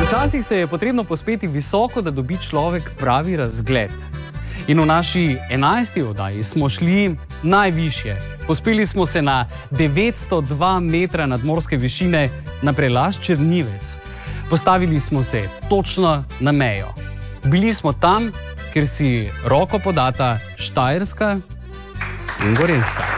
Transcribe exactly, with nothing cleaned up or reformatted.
Včasih se je potrebno pospeti visoko, da dobi človek pravi razgled. In v naši enajsti oddaji smo šli najvišje. Pospeli smo se na devetsto dva metra nadmorske višine na prelaz Črnivec. Postavili smo se točno na mejo. Bili smo tam, kjer si roko podata Štajerska in Gorenjska.